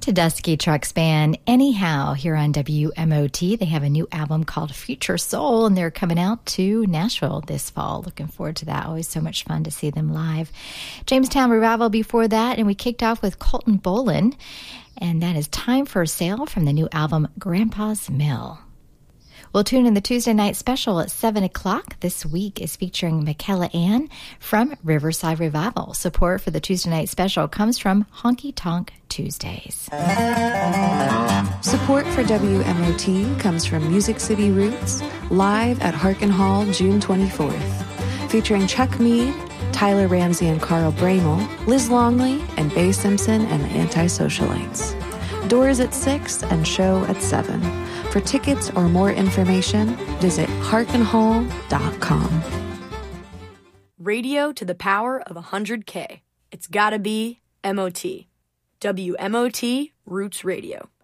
to Dusky Trucks Band Anyhow here on WMOT. They have a new album called Future Soul, and they're coming out to Nashville this fall. Looking forward to that. Always so much fun to see them live. Jamestown Revival before that, and we kicked off with Colton Bolin, and that is Time for a Sale from the new album Grandpa's Mill. We'll tune in the Tuesday night special at 7 o'clock. This week is featuring Michaela Ann from Riverside Revival. Support for the Tuesday night special comes from Honky Tonk Tuesdays. Support for WMOT comes from Music City Roots, live at Harkin Hall June 24th. Featuring Chuck Mead, Tyler Ramsey and Carl Bramel, Liz Longley, and Bay Simpson and the Anti-Socialites. Doors at 6 and show at 7. For tickets or more information, visit harkenhall.com. Radio to the power of 100K. It's gotta be MOT. WMOT Roots Radio.